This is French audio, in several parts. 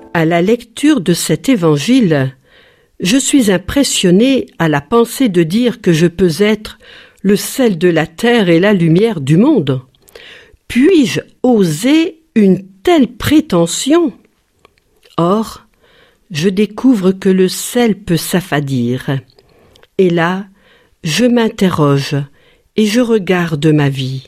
À la lecture de cet évangile, je suis impressionné à la pensée de dire que je peux être le sel de la terre et la lumière du monde. Puis-je oser une telle prétention? Or, je découvre que le sel peut s'affadir. Et là, je m'interroge et je regarde ma vie.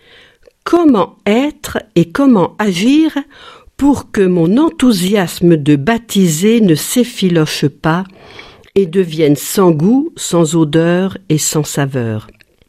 Comment être et comment agir pour que mon enthousiasme de baptiser ne s'effiloche pas et devienne sans goût, sans odeur et sans saveur?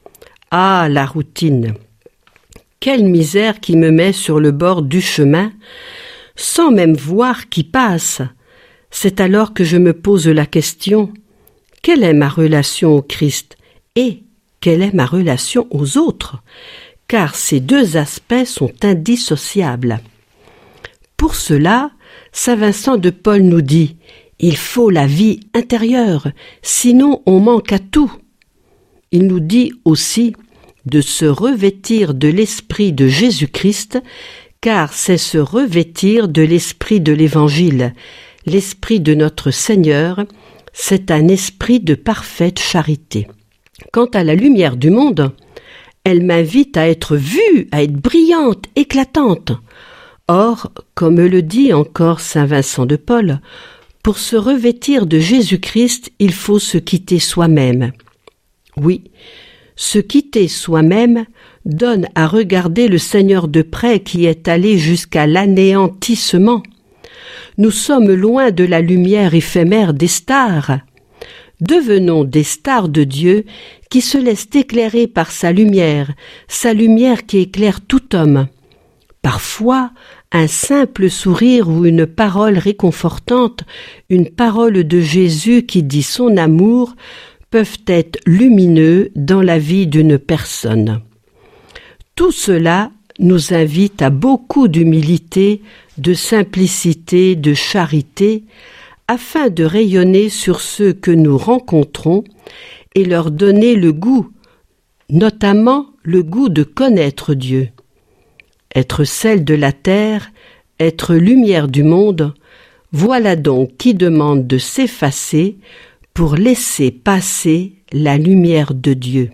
Ah, la routine! Quelle misère qui me met sur le bord du chemin, sans même voir qui passe! C'est alors que je me pose la question: quelle est ma relation au Christ et quelle est ma relation aux autres? Car ces deux aspects sont indissociables. Pour cela, saint Vincent de Paul nous dit: il faut la vie intérieure, sinon on manque à tout. Il nous dit aussi de se revêtir de l'esprit de Jésus-Christ, car c'est se revêtir de l'esprit de l'Évangile. L'esprit de notre Seigneur, c'est un esprit de parfaite charité. Quant à la lumière du monde, elle m'invite à être vue, à être brillante, éclatante. Or, comme le dit encore saint Vincent de Paul, pour se revêtir de Jésus-Christ, il faut se quitter soi-même. Oui, se quitter soi-même donne à regarder le Seigneur de près qui est allé jusqu'à l'anéantissement. Nous sommes loin de la lumière éphémère des stars. Devenons des stars de Dieu qui se laissent éclairer par sa lumière qui éclaire tout homme. Parfois, un simple sourire ou une parole réconfortante, une parole de Jésus qui dit son amour, peuvent être lumineux dans la vie d'une personne. Tout cela nous invite à beaucoup d'humilité, de simplicité, de charité, afin de rayonner sur ceux que nous rencontrons et leur donner le goût, notamment le goût de connaître Dieu. Être sel de la terre, être lumière du monde, voilà donc qui demande de s'effacer pour laisser passer la lumière de Dieu.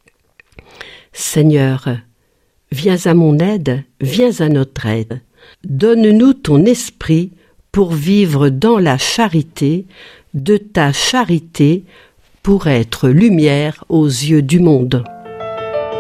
Seigneur, viens à mon aide, viens à notre aide. Donne-nous ton esprit pour vivre dans la charité, de ta charité, pour être lumière aux yeux du monde.